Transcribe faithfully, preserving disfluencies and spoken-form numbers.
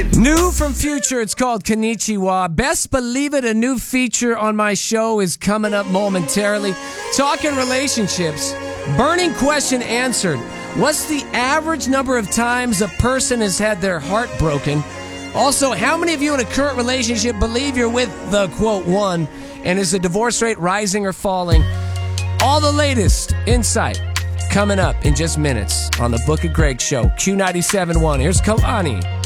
New from Future, it's called Konnichiwa. Best believe it, a new feature on my show is coming up momentarily. Talking relationships. Burning question answered. What's the average number of times a person has had their heart broken? Also, how many of you in a current relationship believe you're with the, quote, one? And is the divorce rate rising or falling? All the latest insight coming up in just minutes on the Book of Greg Show. Q ninety-seven point one. Here's Kalani.